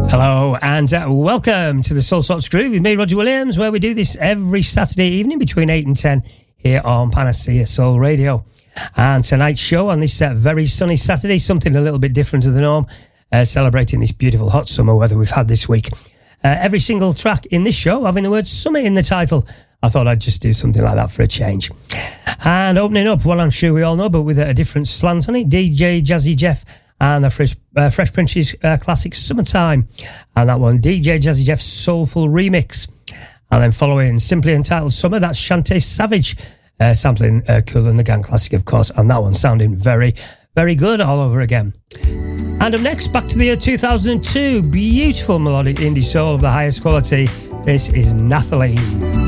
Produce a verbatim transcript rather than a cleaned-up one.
Hello and uh, welcome to the Soul Socks Groove with me, Roger Williams, where we do this every Saturday evening between eight and ten here on Panacea Soul Radio. And tonight's show on this uh, very sunny Saturday, something a little bit different to the norm, uh, celebrating this beautiful hot summer weather we've had this week. Uh, every single track in this show having the word summer in the title. I thought I'd just do something like that for a change. And opening up, well, I'm sure we all know, but with a different slant on it, D J Jazzy Jeff and the Fresh, uh, Fresh Prince's uh, classic Summertime. And that one, D J Jazzy Jeff's Soulful Remix. And then following, simply entitled Summer, that's Shantae Savage, uh, sampling uh, Kool and the Gang classic, of course. And that one sounding very, very good all over again. And up next, back to the year two thousand two, beautiful melodic indie soul of the highest quality. This is Nathalie.